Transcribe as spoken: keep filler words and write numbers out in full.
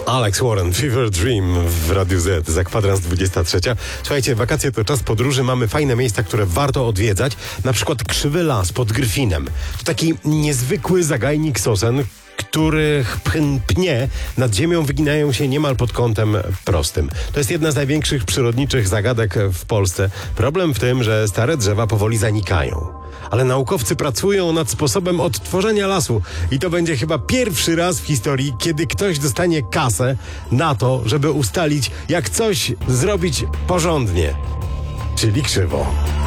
Alex Warren, Fever Dream w Radiu Z, za kwadrans dwudziesta trzecia. Słuchajcie, wakacje to czas podróży, mamy fajne miejsca, które warto odwiedzać, na przykład Krzywy Las pod Gryfinem. To taki niezwykły zagajnik sosen, których pnie nad ziemią wyginają się niemal pod kątem prostym. To jest jedna z największych przyrodniczych zagadek w Polsce. Problem w tym, że stare drzewa powoli zanikają. Ale naukowcy pracują nad sposobem odtworzenia lasu i to będzie chyba pierwszy raz w historii, kiedy ktoś dostanie kasę na to, żeby ustalić, jak coś zrobić porządnie, czyli krzywo.